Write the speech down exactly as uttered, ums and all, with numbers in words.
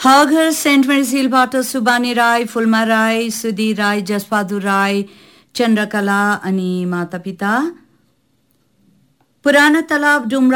खगर saint marriage हिलबाट सुबानी राई, फुलमा राई, सुधी राई, जसबहादुर राई, चन्द्रकला अनि माता पिता। पुराना तलाब डुमरा